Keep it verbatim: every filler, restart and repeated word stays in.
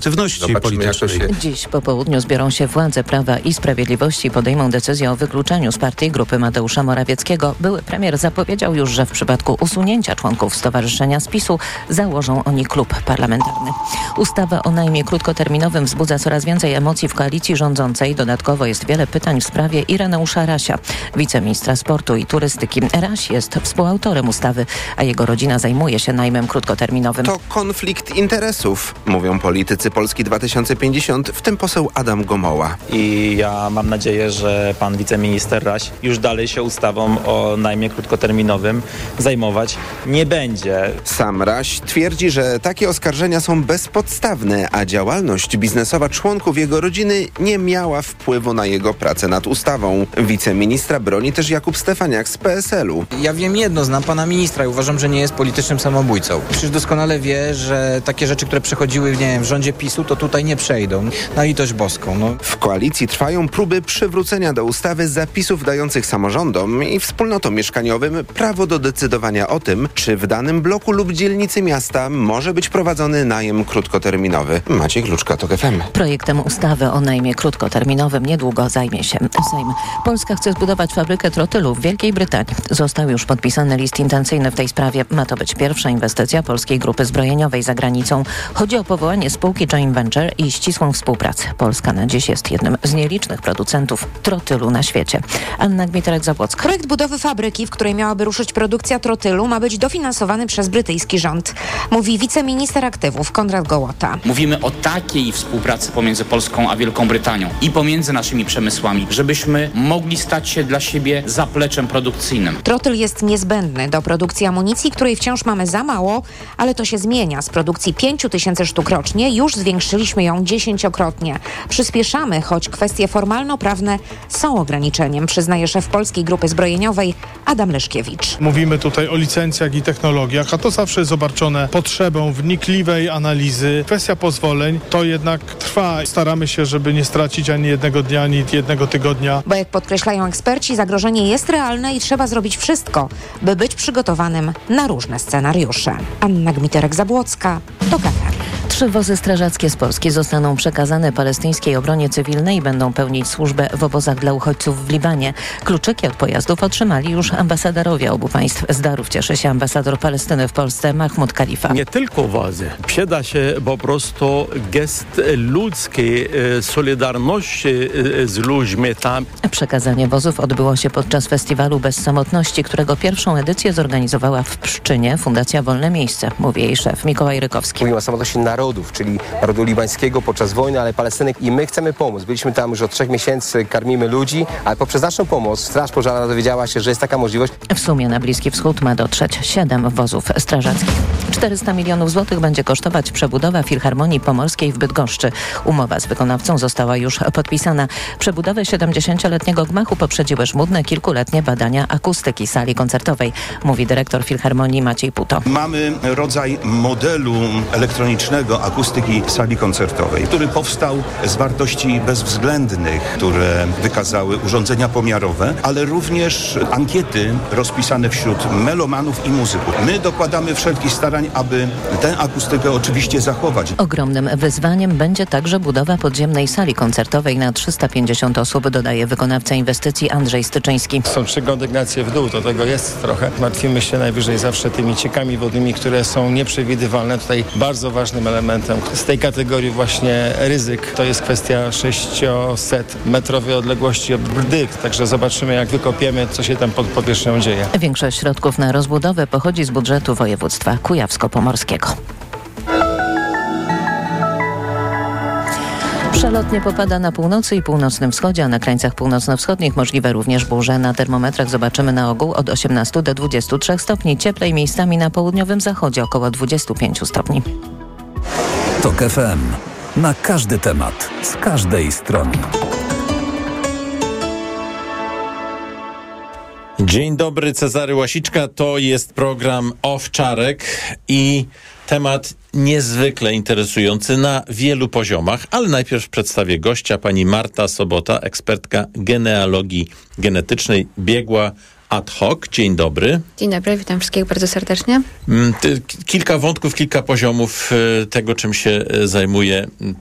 aktywności politycznej. Się... Dziś po południu zbiorą się władze Prawa i Sprawiedliwości i podejmą decyzję o wykluczeniu z partii grupy Mateusza Morawieckiego. Były premier zapowiedział już, że w przypadku usunięcia członków stowarzyszenia z PiSu założą oni klub parlamentarny. Ustawa o najmie krótkoterminowym wzbudza coraz więcej emocji w koalicji rządzącej. Dodatkowo jest wiele pytań w sprawie Ireneusza Rasia, wiceministra sportu i turystyki. Raś jest współautorem ustawy, a jego rodzina zajmuje się najmem krótkoterminowym. To konflikt interesów, mówią politycy Polski dwa tysiące pięćdziesiąt, w tym poseł Adam Gomoła. I ja mam nadzieję, że pan wiceminister Raś już dalej się ustawą o najmie krótkoterminowym zajmować nie będzie. Sam Raś twierdzi, że takie oskarżenia są bezpodstawne, a działalność biznesowa członków jego rodziny nie miała wpływu na jego pracę nad ustawą. Wiceministra broni też Jakub Stefaniak z P S L u. Ja wiem jedno, znam pana ministra i uważam, że nie jest politycznym samobójcą. Przecież doskonale wie, że takie rzeczy, które przechodziły, nie wiem, w rządzie PiSu, to tutaj nie przejdą. Na litość boską. No. W koalicji trwają próby przywrócenia do ustawy zapisów dających samorządom i wspólnotom mieszkaniowym prawo do decydowania o tym, czy w danym bloku lub dzielnicy miasta może być prowadzony najem krótkoterminowy. Maciej Kluczka, TOK F M. Projektem ustawy o najmie krótkoterminowym niedługo zajmie się Sejm. Polska chce zbudować fabrykę trotylu w Wielkiej Brytanii. Został już podpisany list intencyjny w tej sprawie. Ma to być pierwsza inwestycja polskiej grupy zbrojeniowej za granicą. Chodzi o powołanie spółki joint venture i ścisłą współpracę. Polska na dziś jest jednym z nielicznych producentów trotylu na świecie. Anna Gmiterek-Zabłocka. Projekt budowy fabryki, w której miałaby ruszyć produkcja trotylu, ma być dofinansowany przez brytyjski rząd. Mówi wiceminister aktywów Konrad Gołota. Mówimy o takiej współpracy pomiędzy Polską a Wielką Brytanią i pomiędzy naszymi przemysłami, żebyśmy mogli stać się dla siebie zapleczem produkcyjnym. Trotyl jest niezbędny do produkcji amunicji, której wciąż mamy za mało, ale to się zmienia. Z produkcji pięciu tysięcy sztuk rocznie już zwiększyliśmy ją dziesięciokrotnie. Przyspieszamy, choć kwestie formalno-prawne są ograniczeniem, przyznaje szef Polskiej Grupy Zbrojeniowej Adam Leszkiewicz. Mówimy tutaj o licencjach i technologiach, a to zawsze jest obarczone potrzebą wnikliwej analizy. Kwestia pozwoleń to jednak trwa. Staramy się, żeby nie stracić ani jednego dnia, ani jednego tygodnia. Bo jak podkreślają eksperci, zagrożenie jest realne i trzeba zrobić wszystko, by być przygotowanym na różne scenariusze. Anna Gmiterek-Zabłocka, TOK F M. Trzy wozy strażackie z Polski zostaną przekazane palestyńskiej obronie cywilnej i będą pełnić służbę w obozach dla uchodźców w Libanie. Kluczyki od pojazdów otrzymali już ambasadorowie obu państw. Z darów cieszy się ambasador Palestyny w Polsce Mahmud Khalifa. Nie tylko wozy. Przyda się po prostu gest ludzkiej solidarności z ludźmi tam. Przekazanie wozów odbyło się podczas festiwalu Bez Samotności, którego pierwszą edycję zorganizowała w Pszczynie Fundacja Wolne Miejsce, mówi jej szef Mikołaj Rykowski. Mówimy o samotności narodów, czyli narodu libańskiego podczas wojny, ale Palestyny i my chcemy pomóc. Byliśmy tam już od trzech miesięcy, karmimy ludzi, ale poprzez naszą pomoc Straż Pożarna dowiedziała się, że jest taka możliwość. W sumie na Bliski Wschód ma dotrzeć siedem wozów strażackich. czterysta milionów złotych będzie kosztować przebudowa Filharmonii Pomorskiej w Bydgoszczy. Umowa z wykonawcą została już podpisana. Przebudowę siedemdziesięcioletniego gmachu poprzedziły żmudne kilkuletnie badania akustyki sali koncertowej, mówi dyrektor Filharmonii Maciej Puto. Mamy rodzaj modelu elektronicznego akustyki sali koncertowej, który powstał z wartości bezwzględnych, które wykazały urządzenia pomiarowe, ale również ankiety rozpisane wśród melomanów i muzyków. My dokładamy wszelkich starań, aby tę akustykę oczywiście zachować. Ogromnym wyzwaniem będzie także budowa podziemnej sali koncertowej na trzysta pięćdziesiąt osób, dodaje wykonawca inwestycji Andrzej Styczyński. Są trzy kondygnacje w dół, to tego jest trochę. Martwimy się najwyżej zawsze tymi ciekami wodnymi, które są nieprzewidywalne. Tutaj bardzo ważnym elementem z tej kategorii właśnie ryzyk to jest kwestia sześciusetmetrowej odległości od Brdyk, także zobaczymy, jak wykopiemy, co się tam pod powierzchnią dzieje. Większość środków na rozbudowę pochodzi z budżetu województwa kujawsko-pomorskiego. Przelotnie popada na północy i północnym wschodzie, a na krańcach północno-wschodnich możliwe również burze. Na termometrach zobaczymy na ogół od osiemnastu do dwudziestu trzech stopni. Cieplej miejscami na południowym zachodzie około dwudziestu pięciu stopni. TOK F M. Na każdy temat, z każdej strony. Dzień dobry, Cezary Łasiczka. To jest program Owczarek i temat niezwykle interesujący na wielu poziomach, ale najpierw przedstawię gościa, pani Marta Sobota, ekspertka genealogii genetycznej, biegła ad hoc. Dzień dobry. Dzień dobry, witam wszystkich bardzo serdecznie. Kilka wątków, kilka poziomów tego, czym się zajmuje